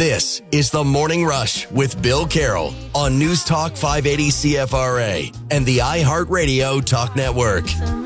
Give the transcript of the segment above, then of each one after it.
This is The Morning Rush with Bill Carroll on News Talk 580 CFRA and the iHeartRadio Talk Network.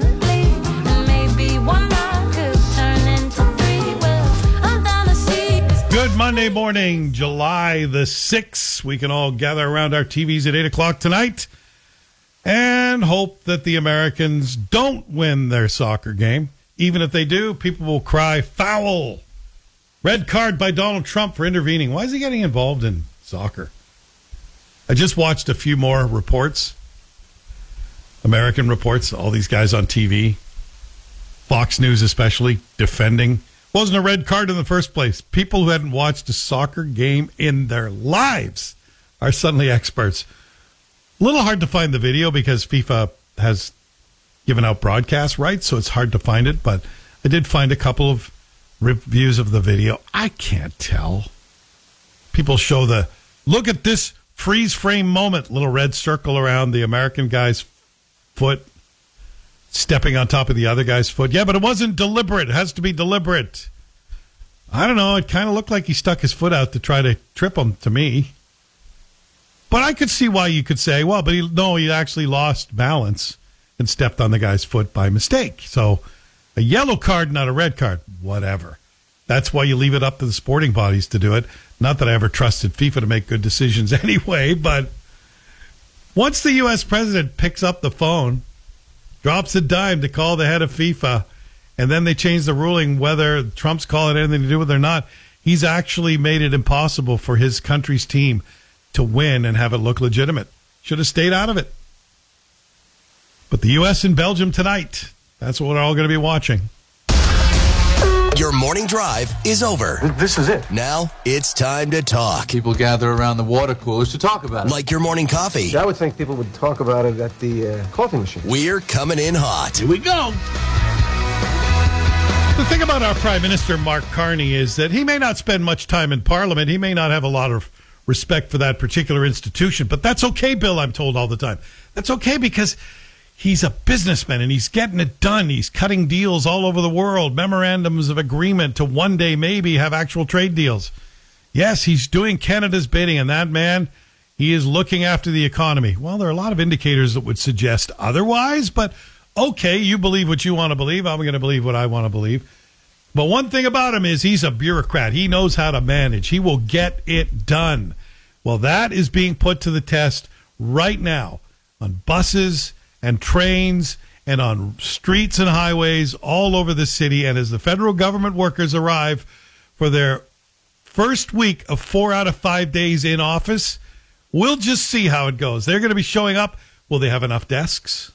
Good Monday morning, July the 6th. We can all gather around our TVs at 8 o'clock tonight and hope that the Americans don't win their soccer game. Even if they do, people will cry, foul. Red card by Donald Trump for intervening. Why is he getting involved in soccer? I just watched a few more reports, American reports, all these guys on TV, Fox News especially, defending. Wasn't a red card in the first place. People who hadn't watched a soccer game in their lives are suddenly experts. A little hard to find the video because FIFA has given out broadcast rights, so it's hard to find it, but I did find a couple of reviews of the video. I can't tell. People show look at this freeze frame moment, little red circle around the American guy's foot, stepping on top of the other guy's foot. Yeah, but it wasn't deliberate. It has to be deliberate. I don't know. It kind of looked like he stuck his foot out to try to trip him to me. But I could see why you could say, well, but he actually lost balance and stepped on the guy's foot by mistake. So a yellow card, not a red card. Whatever. That's why you leave it up to the sporting bodies to do it. Not that I ever trusted FIFA to make good decisions anyway, but once the U.S. president picks up the phone, drops a dime to call the head of FIFA, and then they change the ruling whether Trump's call had anything to do with it or not, he's actually made it impossible for his country's team to win and have it look legitimate. Should have stayed out of it. But the U.S. and Belgium tonight, that's what we're all going to be watching. Your morning drive is over. This is it. Now it's time to talk. People gather around the water coolers to talk about it. Like your morning coffee. I would think people would talk about it at the coffee machine. We're coming in hot. Here we go. The thing about our Prime Minister, Mark Carney, is that he may not spend much time in Parliament. He may not have a lot of respect for that particular institution. But that's okay, Bill, I'm told all the time. That's okay because he's a businessman and he's getting it done. He's cutting deals all over the world, memorandums of agreement to one day maybe have actual trade deals. Yes, he's doing Canada's bidding, and that man, he is looking after the economy. Well, there are a lot of indicators that would suggest otherwise, but okay, you believe what you want to believe. I'm going to believe what I want to believe. But one thing about him is he's a bureaucrat. He knows how to manage. He will get it done. Well, that is being put to the test right now on buses and trains and on streets and highways all over the city. And as the federal government workers arrive for their first week of 4 out of 5 days in office, we'll just see how it goes. They're going to be showing up. Will they have enough desks?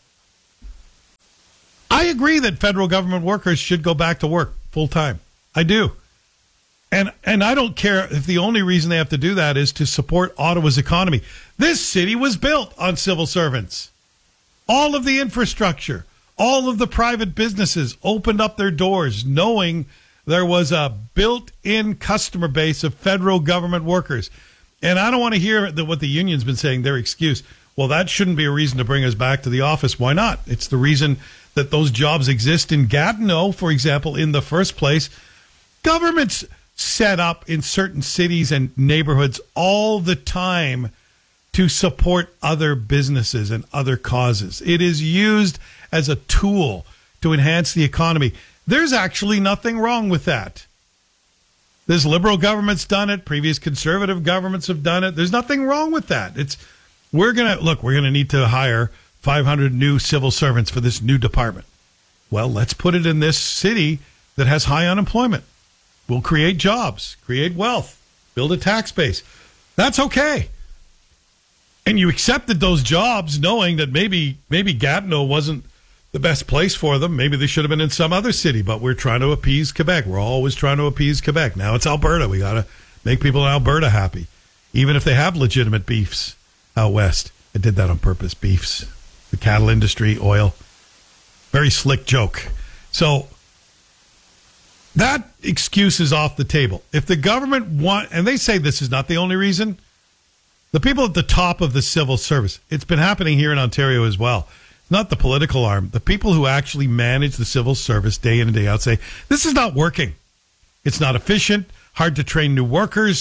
I agree that federal government workers should go back to work full time. I do. And I don't care if the only reason they have to do that is to support Ottawa's economy. This city was built on civil servants. All of the infrastructure, all of the private businesses opened up their doors knowing there was a built-in customer base of federal government workers. And I don't want to hear what the union's been saying, their excuse. Well, that shouldn't be a reason to bring us back to the office. Why not? It's the reason that those jobs exist in Gatineau, for example, in the first place. Governments set up in certain cities and neighborhoods all the time to support other businesses and other causes. It is used as a tool to enhance the economy. There's actually nothing wrong with that. This liberal government's done it. Previous conservative governments have done it. There's nothing wrong with that. We're going to need to hire 500 new civil servants for this new department. Well, let's put it in this city that has high unemployment. We'll create jobs, create wealth, build a tax base. That's okay. And you accepted those jobs knowing that maybe Gatineau wasn't the best place for them. Maybe they should have been in some other city, but we're trying to appease Quebec. We're always trying to appease Quebec. Now it's Alberta. We got to make people in Alberta happy, even if they have legitimate beefs out west. I did that on purpose, beefs. The cattle industry, oil. Very slick joke. So that excuse is off the table. If the government and they say this is not the only reason, the people at the top of the civil service, it's been happening here in Ontario as well. Not the political arm. The people who actually manage the civil service day in and day out say, this is not working. It's not efficient, hard to train new workers.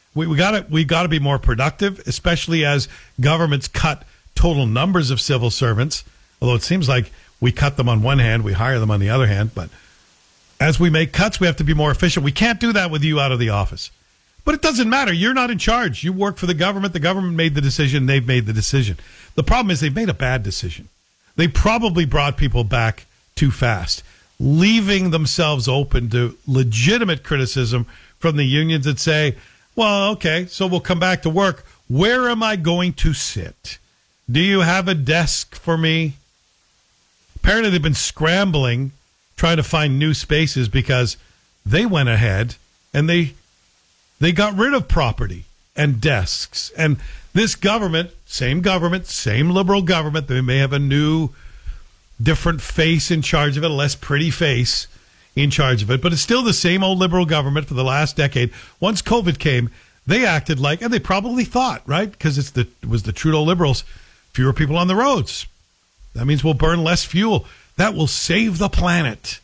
We got to be more productive, especially as governments cut total numbers of civil servants. Although it seems like we cut them on one hand, we hire them on the other hand. But as we make cuts, we have to be more efficient. We can't do that with you out of the office. But it doesn't matter. You're not in charge. You work for the government. The government made the decision. They've made the decision. The problem is they've made a bad decision. They probably brought people back too fast, leaving themselves open to legitimate criticism from the unions that say, well, okay, so we'll come back to work. Where am I going to sit? Do you have a desk for me? Apparently they've been scrambling, trying to find new spaces because they went ahead and they got rid of property and desks. And this government, same liberal government, they may have a new, different face in charge of it, a less pretty face in charge of it, but it's still the same old liberal government for the last decade. Once COVID came, they acted like, and they probably thought, right, because it was the Trudeau Liberals, fewer people on the roads. That means we'll burn less fuel. That will save the planet.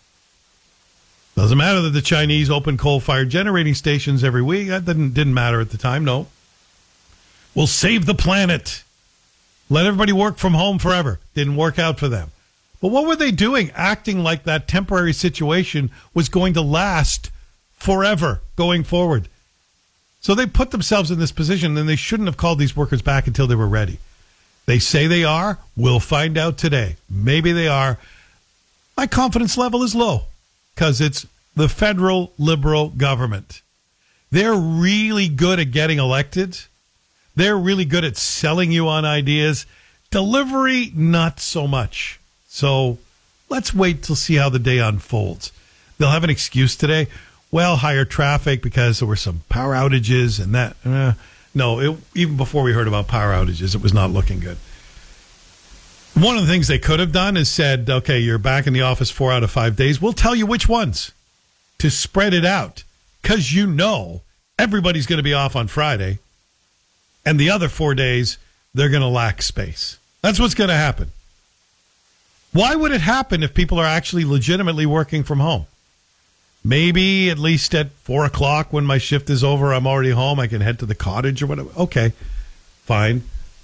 Doesn't matter that the Chinese open coal-fired generating stations every week. That didn't matter at the time, no. We'll save the planet. Let everybody work from home forever. Didn't work out for them. But what were they doing? Acting like that temporary situation was going to last forever going forward. So they put themselves in this position, and they shouldn't have called these workers back until they were ready. They say they are. We'll find out today. Maybe they are. My confidence level is low because it's the federal liberal government. They're really good at getting elected. They're really good at selling you on ideas. Delivery, not so much. So let's wait to see how the day unfolds. They'll have an excuse today. Well, higher traffic because there were some power outages and that. Even before we heard about power outages, it was not looking good. One of the things they could have done is said, okay, you're back in the office 4 out of 5 days. We'll tell you which ones to spread it out because you know everybody's going to be off on Friday and the other 4 days they're going to lack space. That's what's going to happen. Why would it happen if people are actually legitimately working from home? Maybe at least at 4 o'clock when my shift is over, I'm already home. I can head to the cottage or whatever. Okay, fine.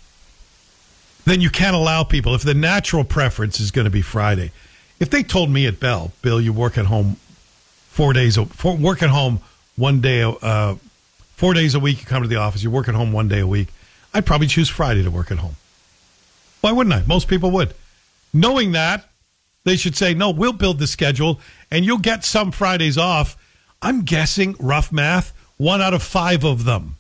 Then you can't allow people, if the natural preference is going to be Friday. If they told me at Bell, Bill, you work at home 4 days, work at home 1 day, 4 days a week, you come to the office, you work at home 1 day a week, I'd probably choose Friday to work at home. Why wouldn't I? Most people would. Knowing that, they should say, no, we'll build the schedule and you'll get some Fridays off. I'm guessing, rough math, 1 out of 5 of them.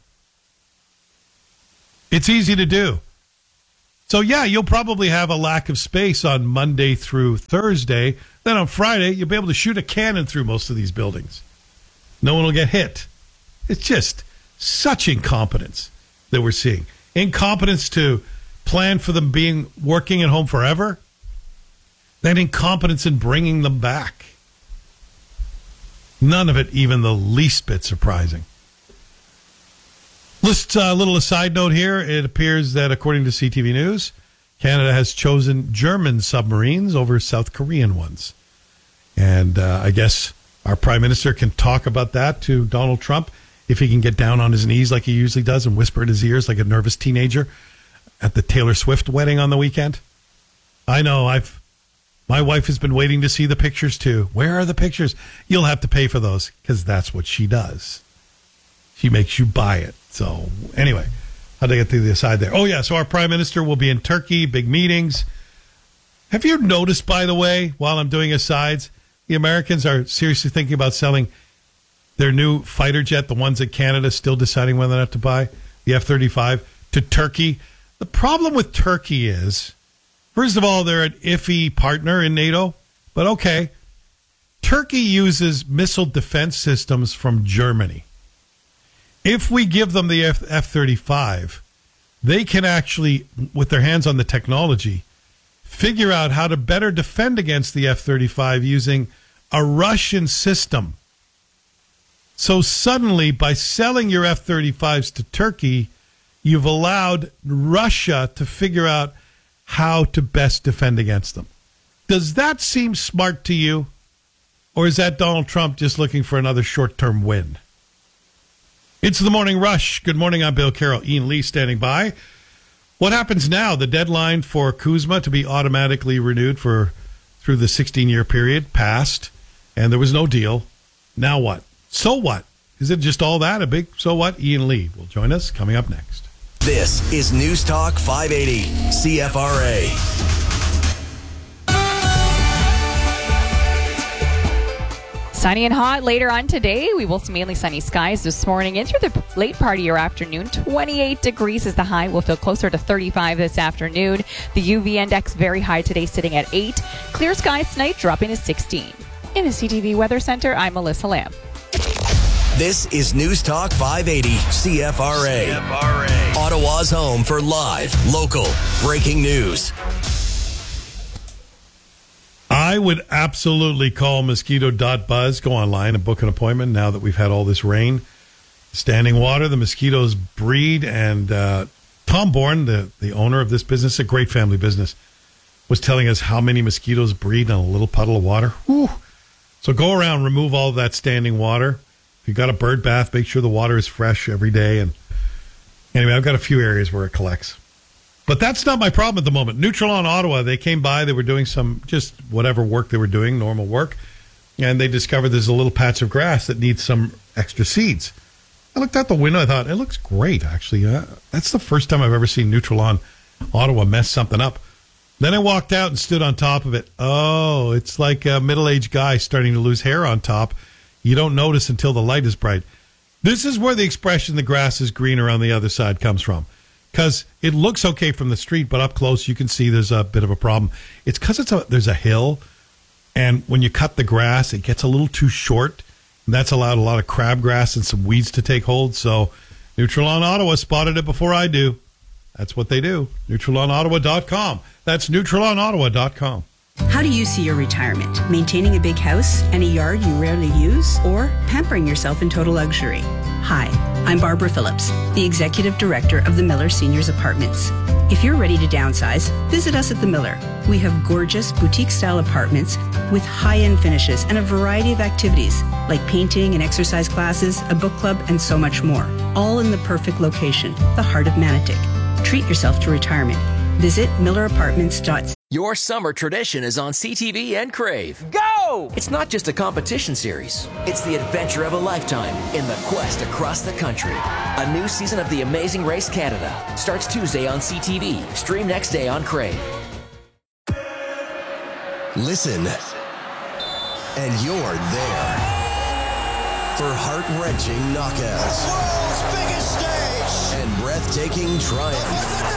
It's easy to do. So, yeah, you'll probably have a lack of space on Monday through Thursday. Then on Friday, you'll be able to shoot a cannon through most of these buildings. No one will get hit. It's just such incompetence that we're seeing. Incompetence to plan for them working at home forever. Then incompetence in bringing them back. None of it even the least bit surprising. Just a little aside note here. It appears that according to CTV News, Canada has chosen German submarines over South Korean ones. And I guess our prime minister can talk about that to Donald Trump if he can get down on his knees like he usually does and whisper in his ears like a nervous teenager at the Taylor Swift wedding on the weekend. I know, my wife has been waiting to see the pictures too. Where are the pictures? You'll have to pay for those because that's what she does. She makes you buy it. So anyway, how'd I get to the aside there? Oh yeah, so our prime minister will be in Turkey, big meetings. Have you noticed, by the way, while I'm doing asides, the Americans are seriously thinking about selling their new fighter jet, the ones that Canada's still deciding whether or not to buy, the F-35, to Turkey. The problem with Turkey is, first of all, they're an iffy partner in NATO, but okay. Turkey uses missile defense systems from Germany. If we give them the F-35, they can actually, with their hands on the technology, figure out how to better defend against the F-35 using a Russian system. So suddenly, by selling your F-35s to Turkey, you've allowed Russia to figure out how to best defend against them. Does that seem smart to you? Or is that Donald Trump just looking for another short-term win? It's the Morning Rush. Good morning. I'm Bill Carroll. Ian Lee standing by. What happens now? The deadline for Kuzma to be automatically renewed through the 16-year period passed, and there was no deal. Now what? So what? Is it just all that? A big so what? Ian Lee will join us coming up next. This is News Talk 580 CFRA. Sunny and hot later on today. We will see mainly sunny skies this morning and through the late part of your afternoon. 28 degrees is the high. We'll feel closer to 35 this afternoon. The UV index very high today, sitting at 8. Clear skies tonight, dropping to 16. In the CTV Weather Center, I'm Melissa Lamb. This is News Talk 580 CFRA. Ottawa's home for live, local, breaking news. I would absolutely call mosquito.buzz, go online and book an appointment now that we've had all this rain. Standing water, the mosquitoes breed, and Tom Bourne, the owner of this business, a great family business, was telling us how many mosquitoes breed in a little puddle of water. Whew. So go around, remove all of that standing water. If you've got a bird bath, make sure the water is fresh every day. And anyway, I've got a few areas where it collects. But that's not my problem at the moment. Nutrilon Ottawa, they came by. They were doing some just whatever work they were doing, normal work. And they discovered there's a little patch of grass that needs some extra seeds. I looked out the window. I thought, it looks great, actually. That's the first time I've ever seen Nutrilon Ottawa mess something up. Then I walked out and stood on top of it. Oh, it's like a middle-aged guy starting to lose hair on top. You don't notice until the light is bright. This is where the expression, the grass is greener on the other side, comes from. Because it looks okay from the street, but up close you can see there's a bit of a problem. It's because there's a hill, and when you cut the grass, it gets a little too short. And that's allowed a lot of crabgrass and some weeds to take hold. So Nutrilon Ottawa spotted it before I do. That's what they do. NutrilonOttawa.com. That's NutrilonOttawa.com. How do you see your retirement? Maintaining a big house and a yard you rarely use, or pampering yourself in total luxury? Hi, I'm Barbara Phillips, the Executive Director of the Miller Seniors Apartments. If you're ready to downsize, visit us at the Miller. We have gorgeous boutique-style apartments with high-end finishes and a variety of activities like painting and exercise classes, a book club, and so much more. All in the perfect location, the heart of Manotick. Treat yourself to retirement. Visit millerapartments.ca. Your summer tradition is on CTV and Crave. Go! It's not just a competition series. It's the adventure of a lifetime in the quest across the country. A new season of The Amazing Race Canada starts Tuesday on CTV. Stream next day on Crave. Listen, and you're there for heart-wrenching knockouts. The world's biggest stage! And breathtaking triumph.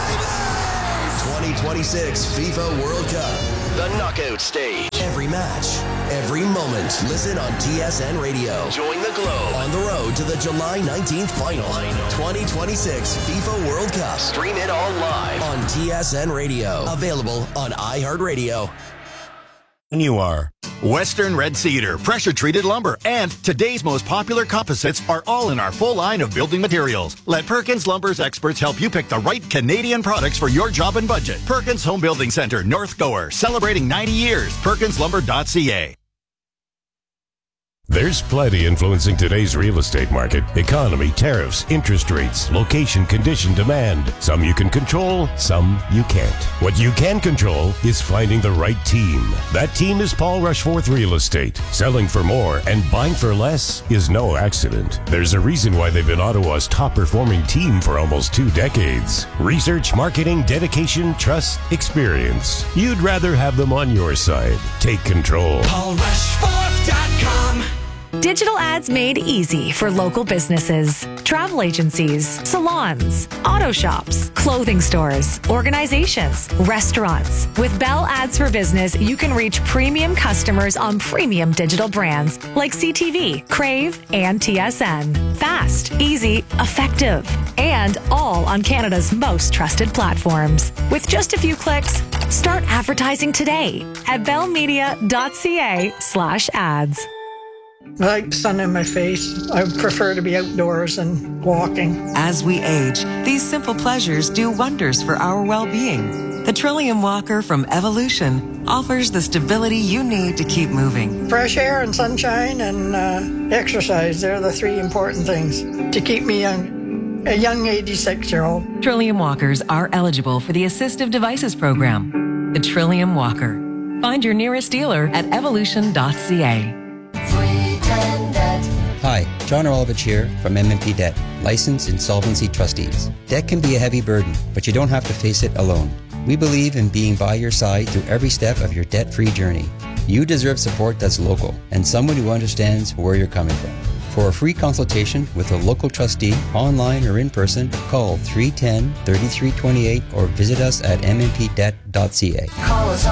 2026 FIFA World Cup. The knockout stage. Every match, every moment. Listen on TSN Radio. Join the Globe on the road to the July 19th final. 2026 FIFA World Cup. Stream it all live on TSN Radio. Available on iHeartRadio. You are Western Red Cedar, pressure-treated lumber, and today's most popular composites are all in our full line of building materials. Let Perkins Lumber's experts help you pick the right Canadian products for your job and budget. Perkins Home Building Center, North Gower, celebrating 90 years. PerkinsLumber.ca. There's plenty influencing today's real estate market. Economy, tariffs, interest rates, location, condition, demand. Some you can control, some you can't. What you can control is finding the right team. That team is Paul Rushforth Real Estate. Selling for more and buying for less is no accident. There's a reason why they've been Ottawa's top-performing team for almost 2 decades. Research, marketing, dedication, trust, experience. You'd rather have them on your side. Take control. PaulRushforth.com. Digital ads made easy for local businesses, travel agencies, salons, auto shops, clothing stores, organizations, restaurants. With Bell Ads for Business, you can reach premium customers on premium digital brands like CTV, Crave, and TSN. Fast, easy, effective, and all on Canada's most trusted platforms. With just a few clicks, start advertising today at bellmedia.ca/ads. I like sun in my face. I prefer to be outdoors and walking. As we age, these simple pleasures do wonders for our well-being. The Trillium Walker from Evolution offers the stability you need to keep moving. Fresh air and sunshine and exercise, they're the three important things to keep me young, a young 86-year-old. Trillium walkers are eligible for the Assistive Devices Program. The Trillium Walker. Find your nearest dealer at evolution.ca. Hi, John Orlovich here from MMP Debt, licensed insolvency trustees. Debt can be a heavy burden, but you don't have to face it alone. We believe in being by your side through every step of your debt-free journey. You deserve support that's local and someone who understands where you're coming from. For a free consultation with a local trustee, online or in person, call 310-3328 or visit us at mmpdebt.ca. Call us